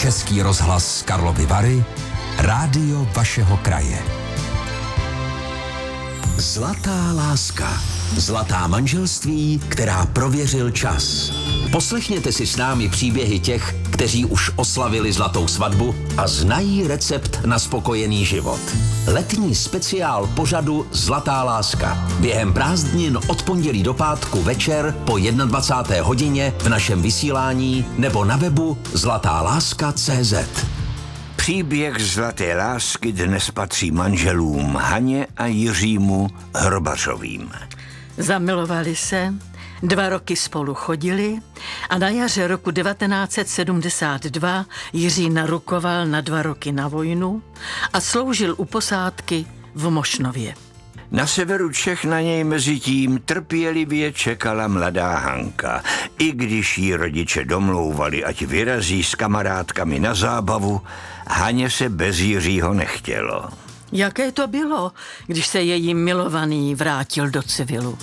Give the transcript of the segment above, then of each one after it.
Český rozhlas Karlovy Vary, rádio vašeho kraje. Zlatá láska. Zlatá manželství, která prověřil čas. Poslechněte si s námi příběhy těch, kteří už oslavili zlatou svatbu a znají recept na spokojený život. Letní speciál pořadu Zlatá láska. Během prázdnin od pondělí do pátku večer po 21. hodině v našem vysílání nebo na webu zlatáláska.cz. Příběh zlaté lásky dnes patří manželům Haně a Jiřímu Hrobařovým. Zamilovali se, 2 roky spolu chodili a na jaře roku 1972 Jiří narukoval na 2 roky na vojnu a sloužil u posádky v Mošnově. Na severu Čech na něj mezitím trpělivě čekala mladá Hanka. I když jí rodiče domlouvali, ať vyrazí s kamarádkami na zábavu, Haně se bez Jiřího nechtělo. Jaké to bylo, když se její milovaný vrátil do civilu?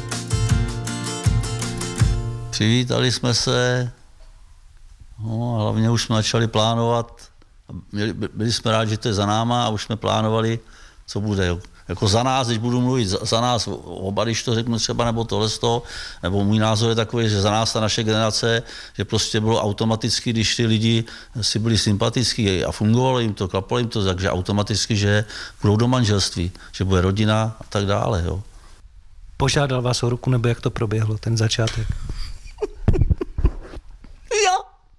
Přivítali jsme se, no a hlavně už jsme začali plánovat. Byli jsme rádi, že to je za náma a už jsme plánovali, co bude. Jako za nás, když budu mluvit za nás oba, když to řeknu třeba, nebo tohle z toho, nebo můj názor je takový, že za nás ta naše generace, že prostě bylo automaticky, když ty lidi si byli sympatický a fungovalo jim to, klapalo jim to, takže automaticky, že budou do manželství, že bude rodina a tak dále. Jo. Požádal vás o ruku, nebo jak to proběhlo, ten začátek? Jo,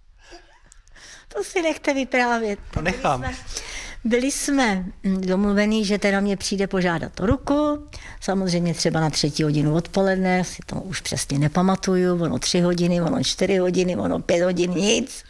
to si nechte vyprávět. To nechám. Byli jsme domluvení, že teda mě přijde požádat o ruku, samozřejmě třeba na 3 hodinu odpoledne, si to už přesně nepamatuju, ono 3 hodiny, ono 4 hodiny, ono 5 hodin, nic.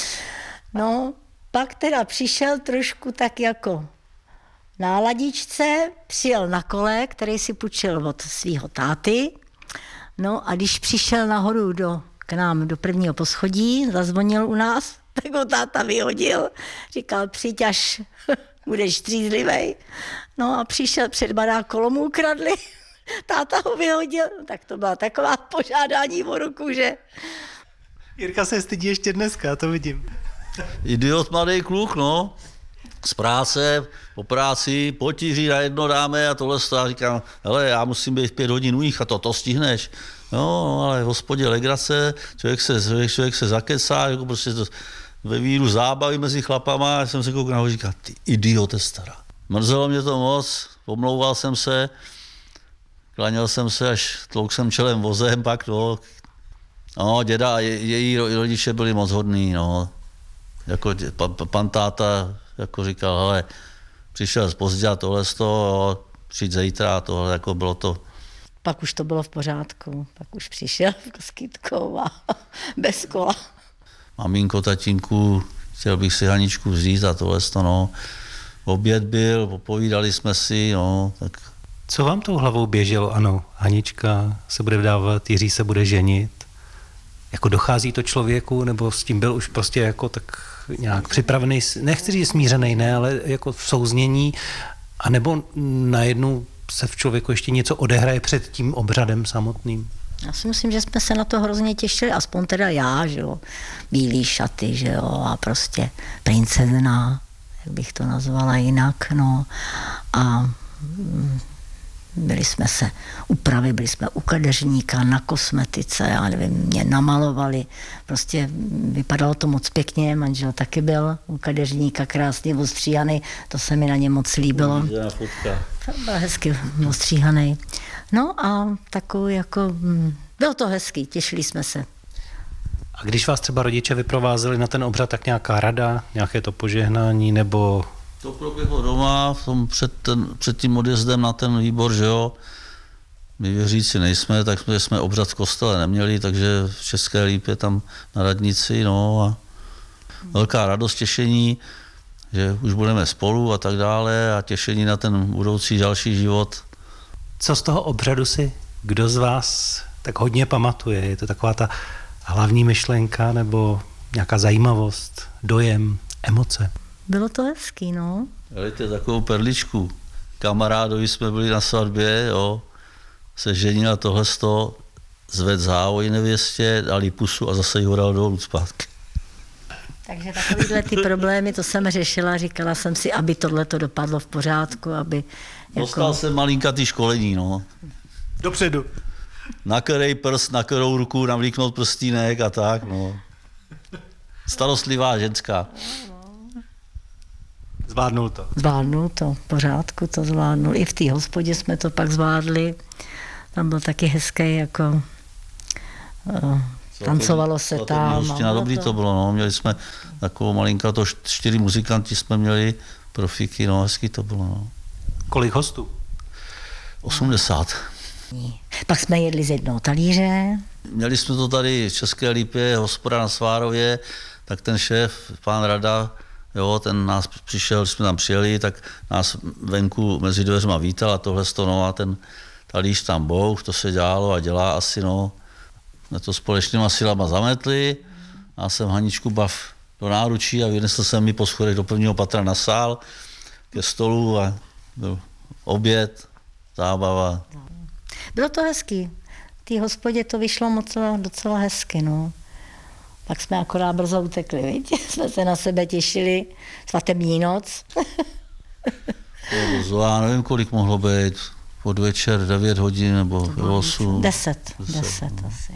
No, pak teda přišel trošku tak jako na ladičce, přijel na kole, který si půjčil od svého táty, no a když přišel nahoru k nám do prvního poschodí, zazvonil u nás, tak ho táta vyhodil. Říkal, přijď, až budeš střízlivej. No a přišel před barákolom, mu ukradli. Táta ho vyhodil. Tak to byla taková požádání o ruku, že... Jirka se stydí ještě dneska, to vidím. Idiot mladý kluk, no. Z práce, po práci, potíří na jedno dáme a tohle a říkám, hele, já musím být 5 hodin u nich a to stihneš. No, ale v hospodě legrace, člověk se zakecá, jako prostě to ve víru zábavy mezi chlapama, a jsem se koukal nahoře a říkal, ty idiote stará. Mrzelo mě to moc, omlouval jsem se, klaněl jsem se, až tlouk jsem čelem vozem pak, no. No, děda a její rodiče byli moc hodní, no. Jako pan táta, jako říkal, hele, přišel pozdě a tohle z toho, přijď zítra a tohle, jako bylo to. Pak už to bylo v pořádku, pak už přišel s kytkou a bez kola. Maminko, tatínku, chtěl bych si Haničku vzít a tohle to, no. Oběd byl, popovídali jsme si, no, tak. Co vám tou hlavou běželo? Ano, Hanička se bude vdávat, Jiří se bude ženit. Jako dochází to člověku, nebo s tím byl už prostě jako tak nějak připravený, nechci říct smířený, ne, ale jako v souznění, anebo najednou se v člověku ještě něco odehraje před tím obřadem samotným? Já si myslím, že jsme se na to hrozně těšili, aspoň teda já, že jo, bílý šaty, že jo, a prostě princezna, jak bych to nazvala jinak, no, a byli jsme se upravili, byli jsme u kadeřníka, na kosmetice, já nevím, mě namalovali, prostě vypadalo to moc pěkně, manžel taky byl u kadeřníka krásně ostříhaný, to se mi na ně moc líbilo. To byl hezky ostříhaný. No a takový jako, bylo to hezký, těšili jsme se. A když vás třeba rodiče vyprovázeli na ten obřad, tak nějaká rada, nějaké to požehnání, nebo... To proběhlo doma, před tím odjezdem na ten výbor, že jo. My věřící nejsme, tak jsme obřad v kostele neměli, takže v České Lípě tam na radnici, no a velká radost, těšení, že už budeme spolu a tak dále a těšení na ten budoucí další život. Co z toho obřadu si kdo z vás tak hodně pamatuje? Je to taková ta hlavní myšlenka nebo nějaká zajímavost, dojem, emoce? Bylo to hezký, no. Dejte takovou perličku. Kamarádovi jsme byli na svatbě, jo, se ženil tohleto, zved závoj nevěstě, dal jí pusu a zase jí ho dal dolů zpátky. Takže takovýhle ty problémy, to jsem řešila, říkala jsem si, aby tohle to dopadlo v pořádku, aby... Dostal jsem malinkatý školení, no. Dopředu. Na který prst, na kterou ruku navlíknout prstínek a tak, no. Starostlivá ženská. Zvládnul to. Zvládnul to, v pořádku to zvládnul. I v té hospodě jsme to pak zvládli. Tam byl taky hezký, jako... tancovalo se tam. Na dobrý to bylo, no. Měli jsme takovou malinkatou, 4 muzikanti jsme měli, profíky, no, hezký to bylo, no. Kolik hostů? 80. Pak jsme jedli z jednoho talíře. Měli jsme to tady v České Lípě, hospoda na Svárově, tak ten šéf, pán Rada, jo, ten nás přišel, když jsme tam přijeli, tak nás venku mezi dveřma vítal a tohle no, a ten talíř tam bouch, to se dělalo a dělá asi, no. Jsme to společnýma silama zametli, já jsem Haničku bav do náručí a vynesl jsem mi po schodech do prvního patra na sál ke stolu a byl oběd, zábava. Bylo to hezký. V té hospodě to vyšlo docela hezky, no. Pak jsme akorát brzo utekli, viď? Jsme se na sebe těšili. Svatební noc. Já nevím, kolik mohlo být. Podvečer 9 hodin nebo 8. 10 asi.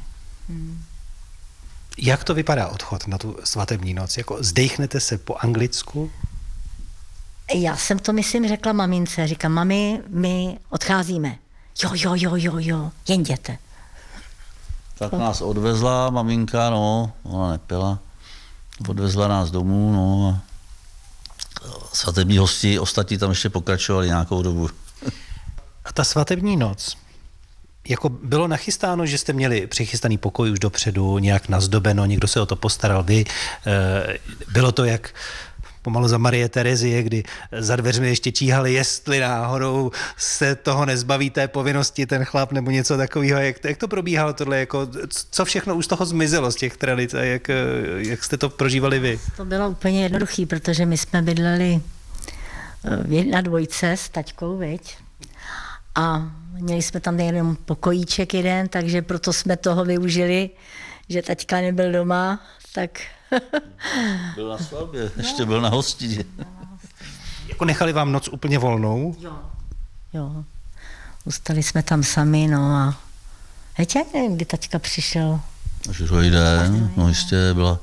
Jak to vypadá odchod na tu svatební noc? Jako zdejchnete se po anglicku? Já jsem to, myslím, řekla mamince. Říkám, mami, my odcházíme. Jo, jen jděte. Tak nás odvezla maminka, no, ona nepila. Odvezla nás domů, no a svatební hosti, ostatní tam ještě pokračovali nějakou dobu. A ta svatební noc, jako bylo nachystáno, že jste měli přichystaný pokoj už dopředu, nějak nazdobeno, někdo se o to postaral, vy, bylo to jak pomalu za Marie Terezie, kdy za dveřmi ještě číhali, jestli náhodou se toho nezbaví té povinnosti ten chlap nebo něco takového. Jak to probíhalo tohle? Jako, co všechno už z toho zmizelo z těch tradic a jak jste to prožívali vy? To bylo úplně jednoduchý, protože my jsme bydleli na dvojce s taťkou, viď? A měli jsme tam jenom pokojíček jeden, takže proto jsme toho využili, že taťka nebyl doma, tak... Byl na svatbě, ještě byl na hostině. Jako nechali vám noc úplně volnou? Jo. Ustali jsme tam sami, no a... Teď já nevím, kdy taťka přišel. Až druhý den, no jistě byla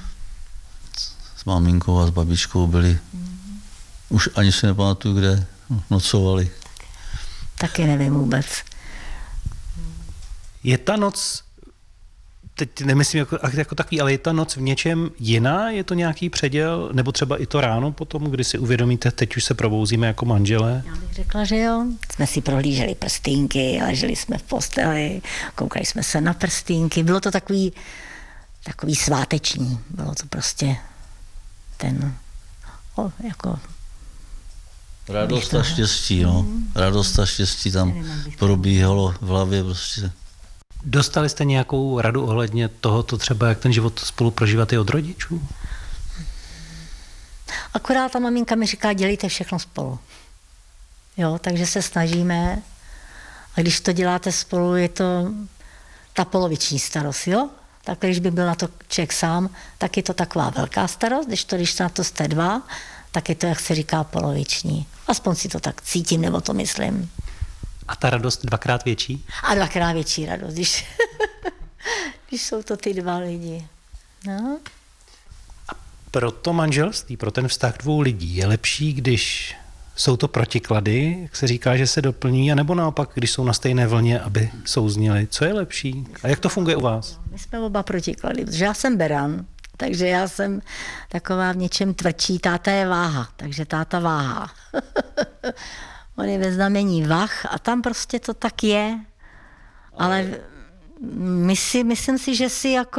s maminkou a s babičkou byli. Už ani si nepamatuju, kde nocovali. Taky nevím vůbec. Je ta noc, teď nemyslím jako takový, ale je ta noc v něčem jiná? Je to nějaký předěl? Nebo třeba i to ráno potom, kdy si uvědomíte, teď už se probouzíme jako manželé? Já bych řekla, že jo. Jsme si prohlíželi prstýnky, leželi jsme v posteli, koukali jsme se na prstýnky. Bylo to takový sváteční. Bylo to prostě jako... Radost a štěstí, no. Radost a štěstí tam probíhalo v hlavě prostě. Dostali jste nějakou radu ohledně tohoto třeba, jak ten život spolu prožívat i od rodičů? Akorát ta maminka mi říká, dělejte všechno spolu. Jo, takže se snažíme. A když to děláte spolu, je to ta poloviční starost, jo? Tak když by byl na to člověk sám, tak je to taková velká starost, když na to jste dva, tak je to, jak se říká, poloviční. Aspoň si to tak cítím, nebo to myslím. A ta radost dvakrát větší? A dvakrát větší radost, když jsou to ty dva lidi. No. A pro to manželství, pro ten vztah dvou lidí je lepší, když jsou to protiklady, jak se říká, že se doplní, anebo naopak, když jsou na stejné vlně, aby souzněli. Co je lepší? A jak to funguje u vás? My jsme oba protiklady, protože já jsem beran, takže já jsem taková v něčem tvrdší, táta je váha, takže táta váha. On je ve znamení vah a tam prostě to tak je, ale myslím si, že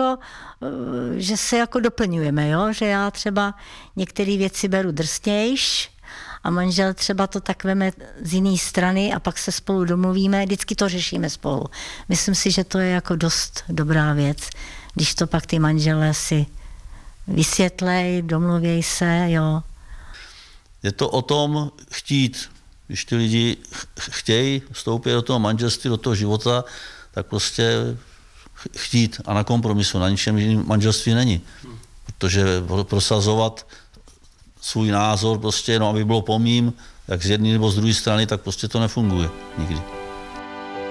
se jako doplňujeme, jo? Že já třeba některé věci beru drsnějš a manžel třeba to tak veme z jiné strany a pak se spolu domluvíme, vždycky to řešíme spolu. Myslím si, že to je jako dost dobrá věc, když to pak ty manželé si vysvětlej, domluvěj se, jo. Je to o tom chtít. Když ty lidi chtějí vstoupit do toho manželství, do toho života, tak prostě chtít a na kompromisu, na ničem jiným manželství není. protože prosazovat svůj názor prostě, no aby bylo po mým, jak z jedné nebo z druhé strany, tak prostě to nefunguje nikdy.